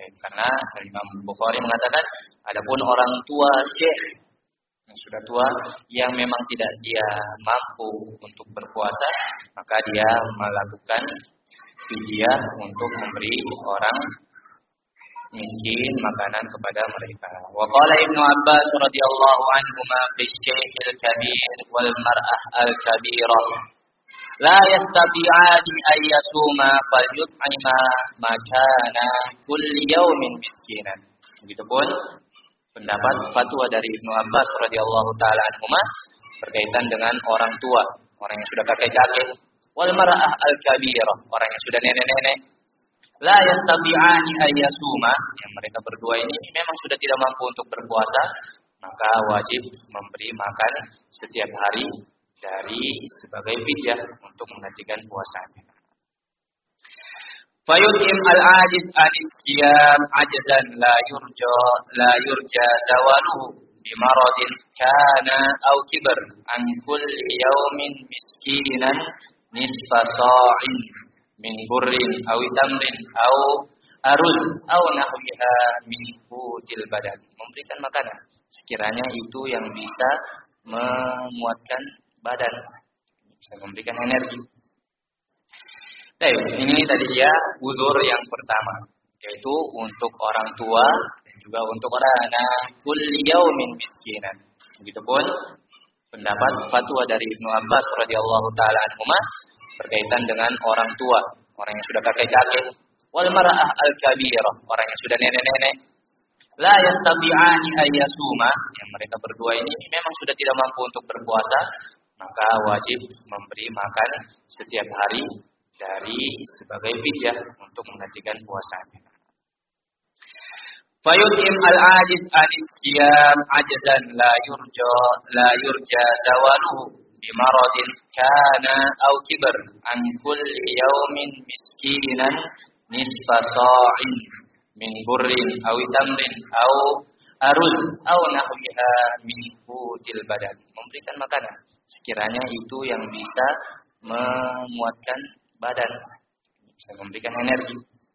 Karena Imam Bukhari mengatakan, adapun orang tua syekh yang sudah tua yang memang tidak dia mampu untuk berpuasa, maka dia melakukan fidyah untuk memberi orang miskin makanan kepada mereka. Wa qala Ibnu Abbas radhiyallahu anhuma fi syaikhil kabir wal mar'ah al kabirah la yastati'ani ay yasuma falyut'ima makana kulli yaumin miskinan. Begitupun pendapat fatwa dari Ibnu Abbas radhiyallahu taala anhuma berkaitan dengan orang tua, orang yang sudah kakek-kakek, wal mar'ah al kabirah, orang yang sudah nenek-nenek. La yastati'ani ayyasuma, yang mereka berdua ini memang sudah tidak mampu untuk berpuasa, maka wajib memberi makan setiap hari dari sebagai fidyah untuk menggantikan puasanya. Fayut'im al-ajiz anis siyam ajzan la yurja zawaluhu bimaradin kana aw kibar an kulli yawmin miskinan nisfa sa'in min burrin aw tamrin aw aruz aw nahwiha min qutil badan, memberikan makanan sekiranya itu yang bisa menguatkan badan, bisa memberikan energi. Ini tadi dia uzur yang pertama, yaitu untuk orang tua dan juga untuk orang anak kulli yaumin miskinan. Begitupun pendapat fatwa dari Ibnu Abbas radhiyallahu taala anhuma berkaitan dengan orang tua, orang yang sudah kakek-kakek, wal mar'ah al kabirah, orang yang sudah nenek-nenek. La yastati'ani ayyasuma, yang mereka berdua ini memang sudah tidak mampu untuk berpuasa, maka wajib memberi makan setiap hari dari sebagai fidyah untuk menggantikan puasanya. Fayut'im al-ajiz anis siyam ajzan la yurja zawaluhu bimaradin kana aw kibar an kulli yawmin miskinan nisfa sa'in min burrin aw tamrin aw aruz aw nahwiha min qutil badan, memberikan makanan sekiranya itu yang bisa menguatkan badan, bisa memberikan energi.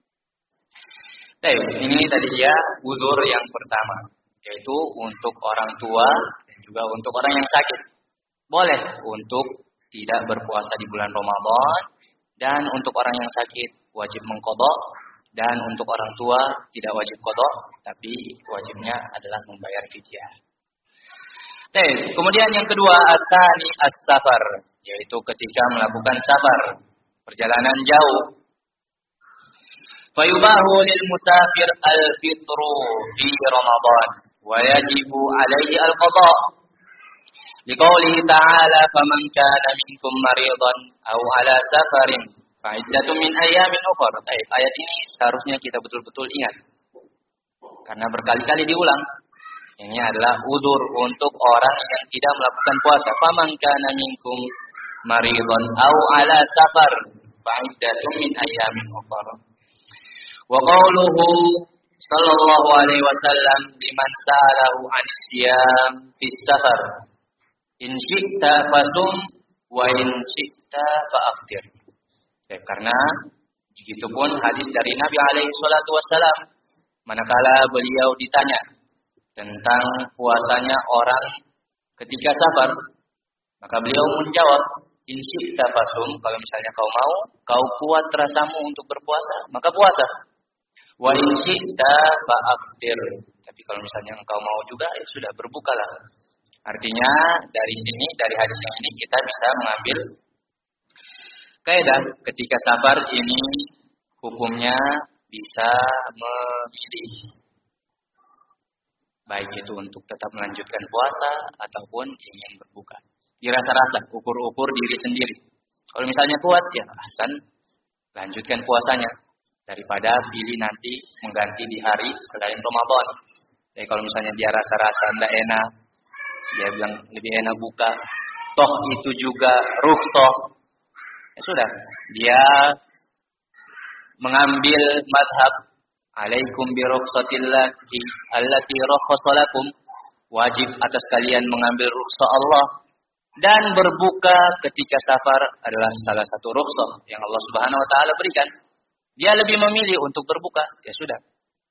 Ini tadi dia uzur yang pertama, yaitu untuk orang tua dan juga untuk orang yang sakit. Boleh untuk tidak berpuasa di bulan Ramadan, dan untuk orang yang sakit wajib mengqadha, dan untuk orang tua tidak wajib qadha, tapi wajibnya adalah membayar fidyah. Kemudian yang kedua, asani as-safar, yaitu ketika melakukan safar, perjalanan jauh. Fayubahu lil musafir al-fitru fi Ramadan wa yajibu alaihi al-qadha. Liqaulihi ta'ala faman kana minkum maridan aw ala safarin fa iddatun min ayyamin ukhra. Ayat ini seharusnya kita betul-betul ingat, karena berkali-kali diulang. Ini adalah uzur untuk orang yang tidak melakukan puasa. Faman kana minkum maridan aw ala safar fa iddatun min ayyamin ukhra. Wa qauluhu sallallahu alaihi wasallam liman sa'alahu 'anis siyam fi safar in syi'ta fasum wa in syi'ta fa'aftir. Karena begitupun hadis dari Nabi alaihi salatu wasallam, manakala beliau ditanya tentang puasanya orang ketika safar, maka beliau menjawab, in syi'ta fasum, kalau misalnya kau mau, kau kuat rasamu untuk berpuasa, maka puasa. Wa in syi'ta fa'aftir, tapi kalau misalnya engkau mau juga, ya sudah, berbukalah. Artinya dari sini, dari hadis yang ini kita bisa mengambil kaidah ketika safar ini hukumnya bisa memilih, baik itu untuk tetap melanjutkan puasa ataupun ingin berbuka. Dirasa-rasa, ukur-ukur diri sendiri. Kalau misalnya kuat, ya hasan, lanjutkan puasanya daripada pilih nanti mengganti di hari selain Ramadan. Jadi kalau misalnya dia rasa-rasa tidak enak, dia bilang lebih enak buka, toh itu juga rukhsah, ya sudah, dia mengambil madhab alaikum bi rukhsatillahi allati rakhasa lakum, wajib atas kalian mengambil rukhsah Allah, dan berbuka ketika safar adalah salah satu rukhsah yang Allah Subhanahu wa taala berikan. Dia lebih memilih untuk berbuka, ya sudah,